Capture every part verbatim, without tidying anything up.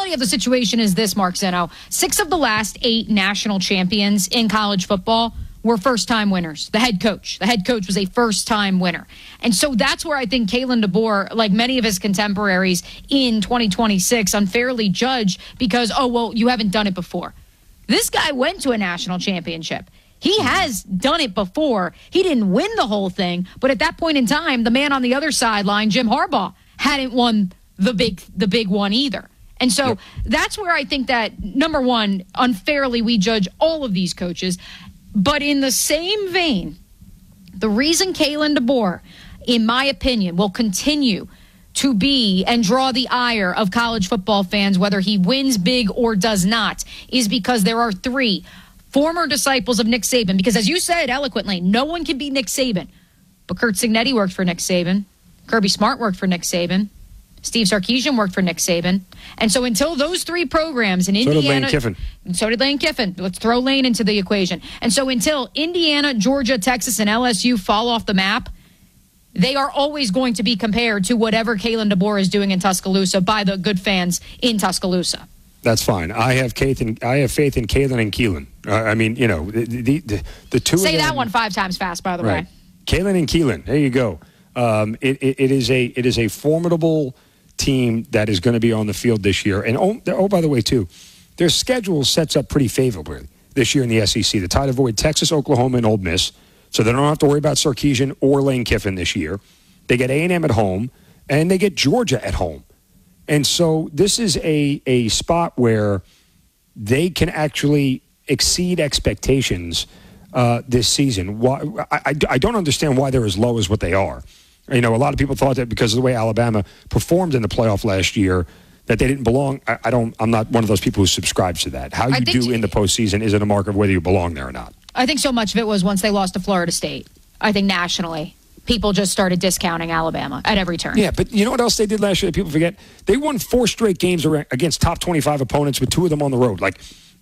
reality of the situation is this, Mark Zeno. Six of the last eight national champions in college football were first-time winners. The head coach. The head coach was a first-time winner. And so that's where I think Kalen DeBoer, like many of his contemporaries in twenty twenty-six, unfairly judged because, oh, well, you haven't done it before. This guy went to a national championship. He has done it before. He didn't win the whole thing, but at that point in time, the man on the other sideline, Jim Harbaugh, hadn't won the big the big one either. And so yep. that's where I think that, number one, unfairly we judge all of these coaches. But in the same vein, the reason Kalen DeBoer, in my opinion, will continue to be and draw the ire of college football fans, whether he wins big or does not, is because there are three former disciples of Nick Saban, because as you said eloquently, no one can beat Nick Saban. But Curt Cignetti worked for Nick Saban. Kirby Smart worked for Nick Saban. Steve Sarkisian worked for Nick Saban. And so until those three programs in Indiana... So did Lane Kiffin. So did Lane Kiffin. Let's throw Lane into the equation. And so until Indiana, Georgia, Texas, and L S U fall off the map, they are always going to be compared to whatever Kalen DeBoer is doing in Tuscaloosa by the good fans in Tuscaloosa. That's fine. I have faith in I have faith in Kalen and Keelan. Uh, I mean, you know, the the, the, the two. Say of them, that one five times fast, by the right. way. Kalen and Keelan. There you go. Um, it, it, it is a it is a formidable team that is going to be on the field this year. And oh, oh, by the way, too, their schedule sets up pretty favorably this year in the S E C. The Tide avoid Texas, Oklahoma, and Ole Miss, so they don't have to worry about Sarkisian or Lane Kiffin this year. They get A and M at home, and they get Georgia at home. And so this is a, a spot where they can actually exceed expectations uh, this season. Why, I, I, I don't understand why they're as low as what they are. You know, a lot of people thought that because of the way Alabama performed in the playoff last year, that they didn't belong. I, I don't. I'm not one of those people who subscribes to that. How you do you, in the postseason isn't a mark of whether you belong there or not. I think so much of it was once they lost to Florida State. I think nationally, people just started discounting Alabama at every turn. Yeah, but you know what else they did last year that people forget? They won four straight games against top twenty-five opponents with two of them on the road. Like,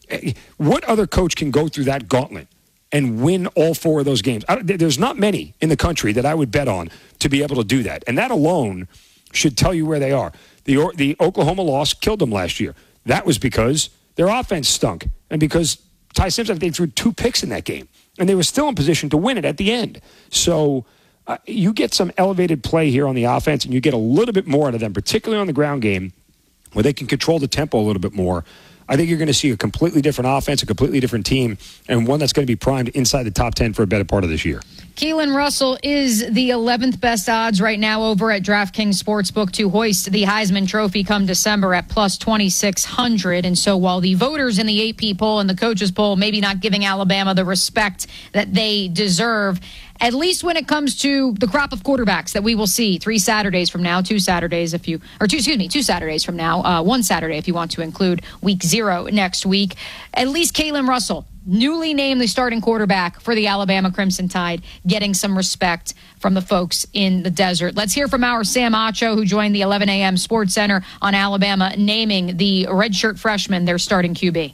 what other coach can go through that gauntlet and win all four of those games? I, there's not many in the country that I would bet on to be able to do that. And that alone should tell you where they are. The, the Oklahoma loss killed them last year. That was because their offense stunk and because Ty Simpson, they threw two picks in that game. And they were still in position to win it at the end. So uh, you get some elevated play here on the offense, and you get a little bit more out of them, particularly on the ground game, where they can control the tempo a little bit more. I think you're going to see a completely different offense, a completely different team, and one that's going to be primed inside the top ten for a better part of this year. Keelan Russell is the eleventh best odds right now over at DraftKings Sportsbook to hoist the Heisman Trophy come December at plus twenty-six hundred. And so while the voters in the A P poll and the coaches poll maybe not giving Alabama the respect that they deserve, at least when it comes to the crop of quarterbacks that we will see three Saturdays from now, two Saturdays if you, or two, excuse me, two Saturdays from now, uh, one Saturday if you want to include week zero next week, at least Keelan Russell, newly named the starting quarterback for the Alabama Crimson Tide, getting some respect from the folks in the desert. Let's hear from our Sam Acho, who joined the eleven a.m. Sports Center on Alabama, naming the redshirt freshman their starting Q B.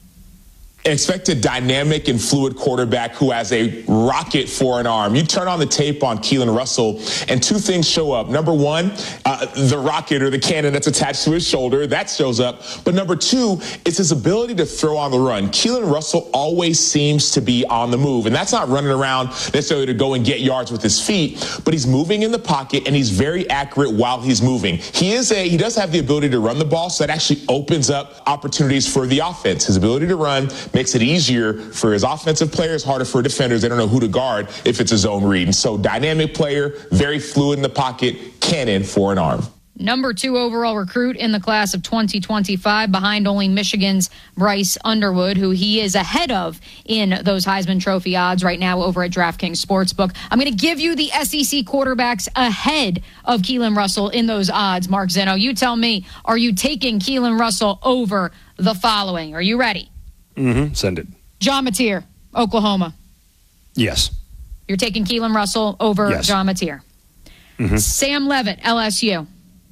Expect a dynamic and fluid quarterback who has a rocket for an arm. You turn on the tape on Keelan Russell, and two things show up. Number one, uh, the rocket or the cannon that's attached to his shoulder, that shows up. But number two, it's his ability to throw on the run. Keelan Russell always seems to be on the move, and that's not running around necessarily to go and get yards with his feet, but he's moving in the pocket, and he's very accurate while he's moving. He is a he does have the ability to run the ball, so that actually opens up opportunities for the offense. His ability to run makes it easier for his offensive players, harder for defenders. They don't know who to guard if it's a zone read. And so dynamic player, very fluid in the pocket, cannon for an arm. Number two overall recruit in the class of twenty twenty-five, behind only Michigan's Bryce Underwood, who he is ahead of in those Heisman Trophy odds right now over at DraftKings Sportsbook. I'm going to give you the S E C quarterbacks ahead of Keelan Russell in those odds. Mark Zeno, you tell me, are you taking Keelan Russell over the following? Are you ready? Mm-hmm. Send it. John Mateer, Oklahoma. Yes. You're taking Keelan Russell over yes. John Mateer. Mm-hmm. Sam Levitt, L S U.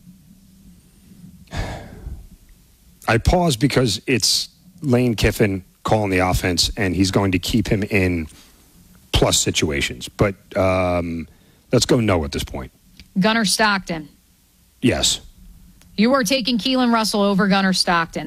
I pause because it's Lane Kiffin calling the offense, and he's going to keep him in plus situations. But um, let's go no at this point. Gunnar Stockton. Yes. You are taking Keelan Russell over Gunnar Stockton.